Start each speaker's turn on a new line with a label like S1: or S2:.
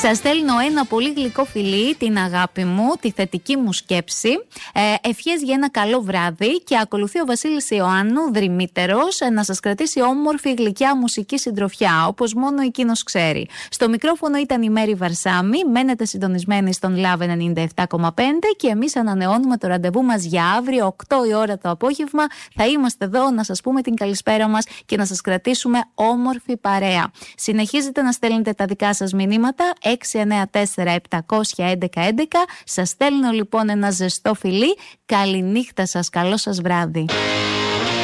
S1: Σας στέλνω ένα πολύ γλυκό φιλί, την αγάπη μου, τη θετική μου σκέψη. Ευχές για ένα καλό βράδυ και ακολουθεί ο Βασίλης Ιωάννου, δρυμύτερος, να σας κρατήσει όμορφη γλυκιά μουσική συντροφιά, όπως μόνο εκείνος ξέρει. Στο μικρόφωνο ήταν η Μέρη Βαρσάμι. Μένετε συντονισμένοι στον Love 97,5 και εμείς ανανεώνουμε το ραντεβού μας για αύριο, 8 η ώρα το απόγευμα. Θα είμαστε εδώ να σας πούμε την καλησπέρα μας και να σας κρατήσουμε όμορφη παρέα. Συνεχίζετε να στέλνετε τα δικά σας μηνύματα. 694-711-11. Σας στέλνω λοιπόν ένα ζεστό φιλί. Καληνύχτα σας, καλό σας βράδυ.